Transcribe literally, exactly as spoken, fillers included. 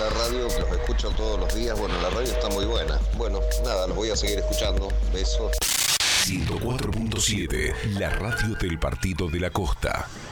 la radio, los escucho todos los días. Bueno, la radio está muy buena. Bueno, nada, los voy a seguir escuchando. Besos. ciento cuatro punto siete, la radio del Partido de la Costa.